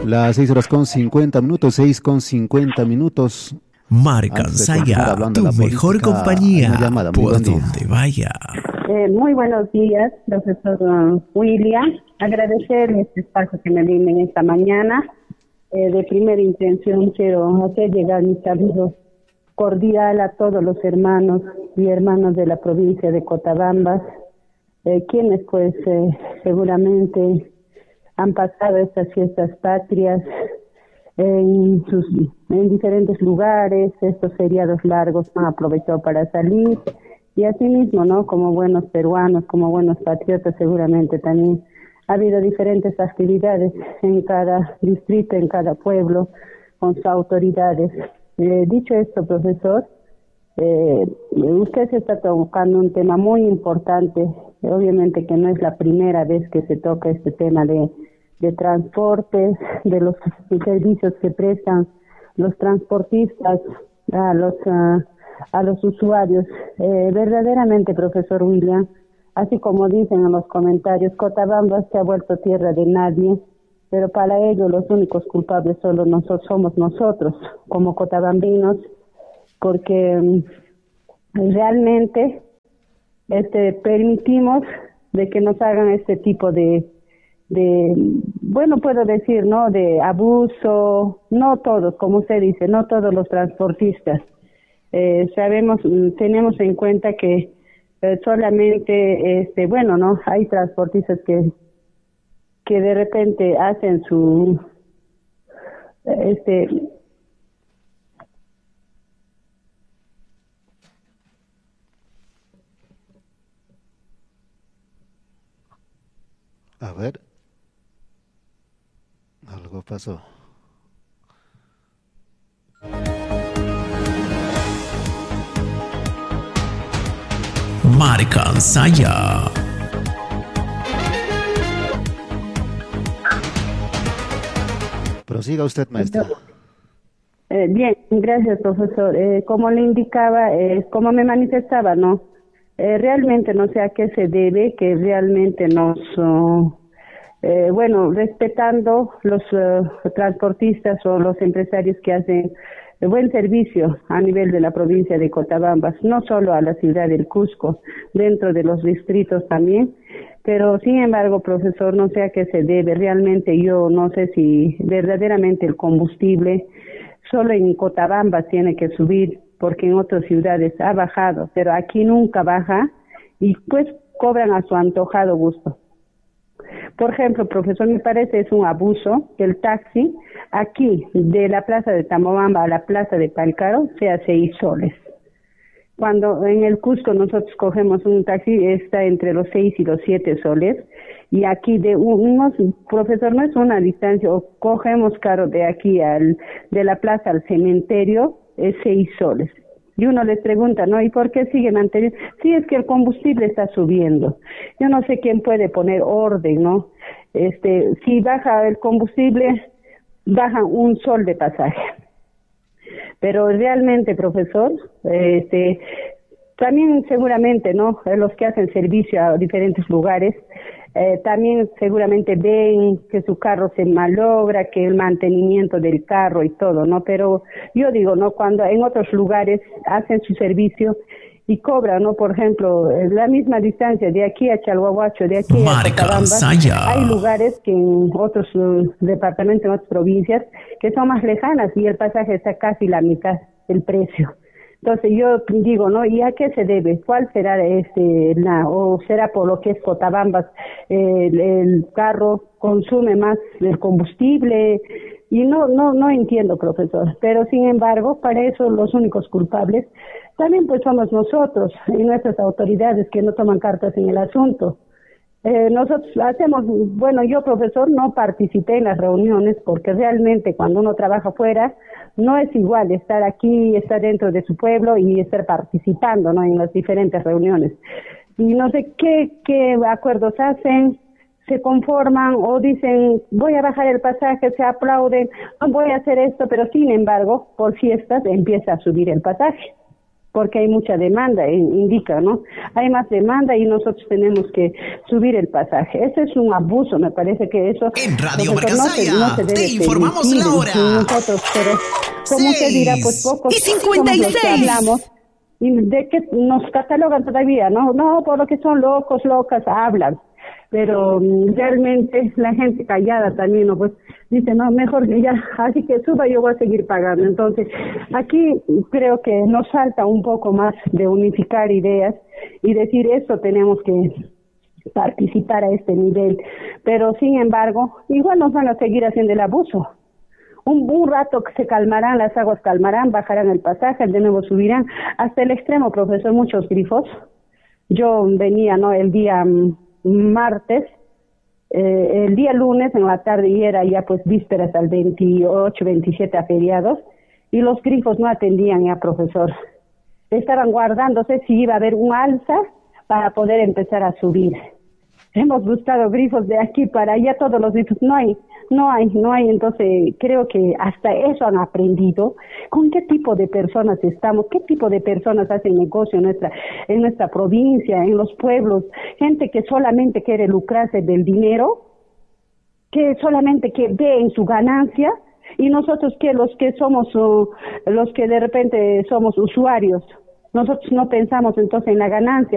Las 6:50, 6:50. Marca Saya, tu mejor compañía, por donde vaya. Muy buenos días, profesor William. Agradecerle este espacio que me brindan esta mañana. De primera intención quiero hacer llegar mi saludo cordial a todos los hermanos y hermanas de la provincia de Cotabambas, quienes pues seguramente han pasado estas fiestas patrias en diferentes lugares. Estos feriados largos han aprovechado para salir, y asimismo, ¿no?, como buenos peruanos, como buenos patriotas, seguramente también ha habido diferentes actividades en cada distrito, en cada pueblo, con sus autoridades. Dicho esto, profesor, usted se está tocando un tema muy importante. Obviamente que no es la primera vez que se toca este tema de transportes, de los servicios que prestan los transportistas a los usuarios. Verdaderamente, profesor William, así como dicen en los comentarios, Cotabambas se ha vuelto tierra de nadie, pero para ello los únicos culpables somos nosotros, como cotabambinos, porque realmente permitimos de que nos hagan este tipo de bueno, puedo decir, ¿no?, de abuso. No todos, como usted dice, no todos los transportistas. Tenemos en cuenta que solamente, bueno, ¿no?, hay transportistas que de repente hacen su, A ver, algo pasó. Marca Saya. Prosiga usted, maestra. Bien, gracias, profesor. Como le indicaba, como me manifestaba, ¿no? Realmente no sé a qué se debe que realmente respetando los transportistas o los empresarios que hacen buen servicio a nivel de la provincia de Cotabambas, no solo a la ciudad del Cusco, dentro de los distritos también, pero sin embargo, profesor, no sé a qué se debe. Realmente yo no sé si verdaderamente el combustible solo en Cotabambas tiene que subir, porque en otras ciudades ha bajado, pero aquí nunca baja, y pues cobran a su antojado gusto. Por ejemplo, profesor, me parece es un abuso que el taxi aquí de la plaza de Tamobamba a la plaza de Palcaro sea 6 soles. Cuando en el Cusco nosotros cogemos un taxi, está entre los 6 y los 7 soles, y aquí profesor, no es una distancia, o cogemos caro de aquí de la plaza al cementerio, es 6 soles. Y uno les pregunta, ¿no?, ¿y por qué sigue manteniendo? Sí, es que el combustible está subiendo. Yo no sé quién puede poner orden, ¿no? Si baja el combustible, bajan 1 sol de pasaje. Pero realmente, profesor, también seguramente, ¿no?, los que hacen servicio a diferentes lugares, también seguramente ven que su carro se malogra, que el mantenimiento del carro y todo, ¿no? Pero yo digo, ¿no?, cuando en otros lugares hacen su servicio y cobran, ¿no?, por ejemplo, la misma distancia de aquí a Chalhuahuacho, de aquí a Cotabambas, hay lugares que en otros departamentos, en otras provincias, que son más lejanas y el pasaje está casi la mitad del precio. Entonces yo digo, ¿no?, ¿y a qué se debe? ¿Cuál será o será por lo que es Cotabambas? El carro consume más el combustible, y no entiendo, profesor. Pero sin embargo, para eso los únicos culpables también pues somos nosotros y nuestras autoridades, que no toman cartas en el asunto. Nosotros hacemos, bueno, yo, profesor, no participé en las reuniones, porque realmente cuando uno trabaja fuera no es igual estar aquí, estar dentro de su pueblo y estar participando, ¿no?, en las diferentes reuniones. Y no sé qué acuerdos hacen, se conforman o dicen voy a bajar el pasaje, se aplauden, voy a hacer esto, pero sin embargo por fiestas empieza a subir el pasaje. porque hay mucha demanda, indica, ¿no? Hay más demanda y nosotros tenemos que subir el pasaje. Ese es un abuso, me parece que eso... En Radio Marcasaya, te informamos la hora. Nosotros, pero como se dirá, pues pocos y 56. Somos los que hablamos y de que nos catalogan todavía, ¿no? No, por lo que son locos, locas, hablan. Pero realmente la gente callada también, ¿no? Pues dice, no, mejor que ya, así que suba, yo voy a seguir pagando. Entonces, aquí creo que nos falta un poco más de unificar ideas y decir eso tenemos que participar a este nivel. Pero, sin embargo, igual nos van a seguir haciendo el abuso. Un rato que se calmarán, las aguas calmarán, bajarán el pasaje, de nuevo subirán, hasta el extremo, profesor, muchos grifos. Yo venía, ¿no?, el día... martes, el día lunes en la tarde y era ya pues vísperas al 28, 27 a feriados y los grifos no atendían ya, profesor. Estaban guardándose si iba a haber un alza para poder empezar a subir. Hemos buscado grifos de aquí para allá, todos los grifos, no hay, entonces creo que hasta eso han aprendido, con qué tipo de personas estamos, qué tipo de personas hacen negocio en nuestra provincia, en los pueblos, gente que solamente quiere lucrarse del dinero, que solamente que ve en su ganancia, y nosotros que los que somos, los que de repente somos usuarios, nosotros no pensamos entonces en la ganancia.